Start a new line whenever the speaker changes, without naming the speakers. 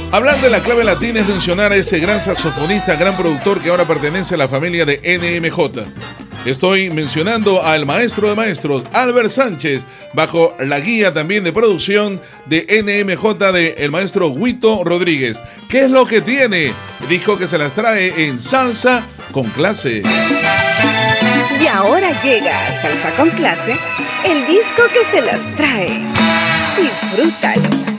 Hablar de la clave latina es mencionar a ese gran saxofonista, gran productor que ahora pertenece a la familia de NMJ. Estoy mencionando al maestro de maestros, Albert Sánchez, bajo la guía también de producción de NMJ de el maestro Huito Rodríguez. ¿Qué es lo que tiene? Dijo que se las trae en Salsa con Clase.
Y ahora llega a Salsa con Clase, el disco que se las trae. Disfrútalo.